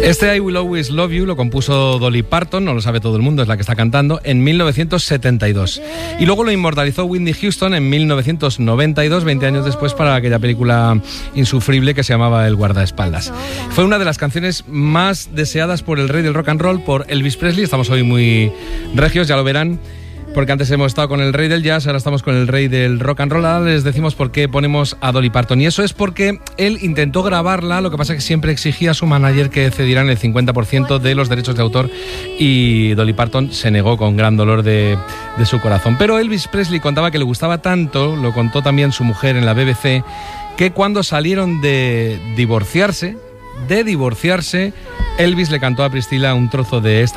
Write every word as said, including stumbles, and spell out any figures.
Este I Will Always Love You lo compuso Dolly Parton, no lo sabe todo el mundo, es la que está cantando, en mil novecientos setenta y dos. Y luego lo inmortalizó Whitney Houston en mil novecientos noventa y dos, veinte años después, para aquella película insufrible que se llamaba El guardaespaldas. Fue una de las canciones más deseadas por el rey del rock and roll, por Elvis Presley. Estamos hoy muy regios, ya lo verán, porque antes hemos estado con el rey del jazz, ahora estamos con el rey del rock and roll. Ahora les decimos por qué ponemos a Dolly Parton. Y eso es porque él intentó grabarla, lo que pasa es que siempre exigía a su manager que cedieran el cincuenta por ciento de los derechos de autor, y Dolly Parton se negó con gran dolor de, de su corazón. Pero Elvis Presley contaba que le gustaba tanto, lo contó también su mujer en la B B C, que cuando salieron de divorciarse, de divorciarse, Elvis le cantó a Priscilla un trozo de esta